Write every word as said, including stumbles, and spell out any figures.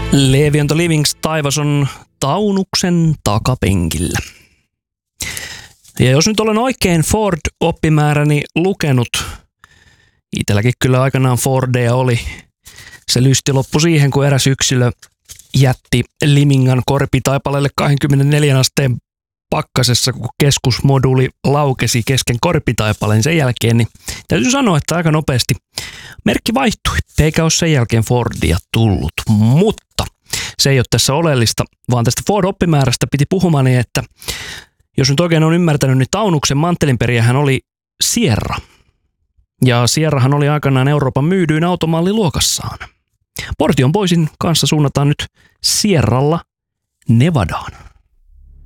Levi on the Livings taivas on Taunuksen takapenkillä. Ja jos nyt olen oikein Ford-oppimääräni lukenut, itselläkin kyllä aikanaan Fordeja oli, se lysti loppu siihen, kun eräs yksilö jätti Limingan korpitaipaleelle kaksikymmentäneljä asteen pakkasessa, kun keskusmoduuli laukesi kesken korpitaipaleen sen jälkeen, niin täytyy sanoa, että aika nopeasti merkki vaihtui, eikä ole sen jälkeen Fordia tullut. Mutta se ei ole tässä oleellista, vaan tästä Ford-oppimäärästä piti puhumani, että jos nyt oikein on ymmärtänyt, niin Taunuksen manttelinperijähän oli Sierra. Ja Sierrahan oli aikanaan Euroopan myydyin automalli luokassaan. Portion Boysin kanssa suunnataan nyt Sierralla Nevadaan.